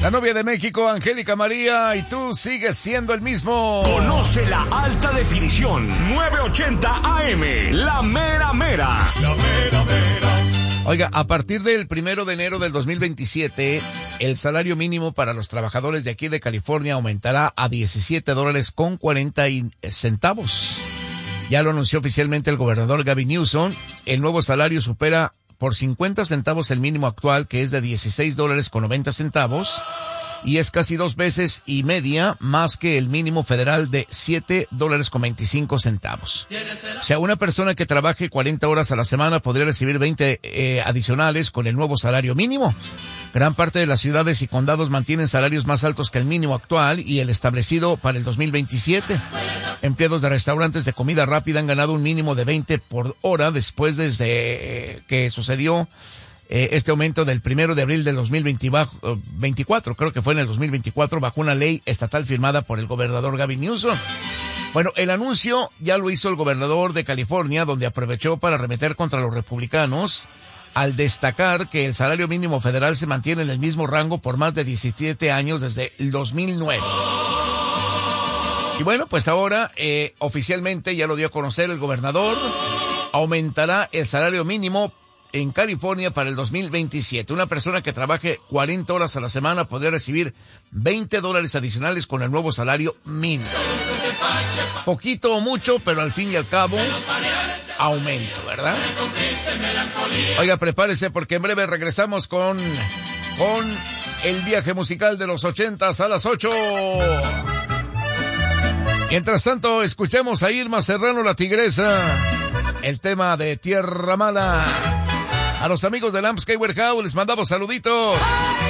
La novia de México, Angélica María, y tú sigues siendo el mismo. Conoce la alta definición 980 AM, la mera mera. La mera mera. Oiga, a partir del 1 de enero del 2027, el salario mínimo para los trabajadores de aquí de California aumentará a $17.40. Ya lo anunció oficialmente el gobernador Gavin Newsom. El nuevo salario supera por 50 centavos el mínimo actual, que es de $16.90, y es casi 2 veces y media más que el mínimo federal de $7.25. O sea, una persona que trabaje 40 horas a la semana podría recibir 20 adicionales con el nuevo salario mínimo. Gran parte de las ciudades y condados mantienen salarios más altos que el mínimo actual y el establecido para el 2027. Empleados de restaurantes de comida rápida han ganado un mínimo de 20 por hora después desde que sucedió este aumento del 1 de abril del 2024, creo que fue en el 2024, bajo una ley estatal firmada por el gobernador Gavin Newsom. Bueno, el anuncio ya lo hizo el gobernador de California, donde aprovechó para arremeter contra los republicanos, al destacar que el salario mínimo federal se mantiene en el mismo rango por más de 17 años desde el 2009. Y bueno, pues ahora oficialmente ya lo dio a conocer el gobernador, aumentará el salario mínimo en California para el 2027. Una persona que trabaje 40 horas a la semana podría recibir $20 adicionales con el nuevo salario mínimo. Poquito o mucho, pero al fin y al cabo, aumento, ¿verdad? Oiga, prepárese porque en breve regresamos con el viaje musical de los 80s a las 8. Mientras tanto, escuchemos a Irma Serrano, la tigresa, el tema de Tierra Mala. A los amigos de Lamp Skyward House les mandamos saluditos.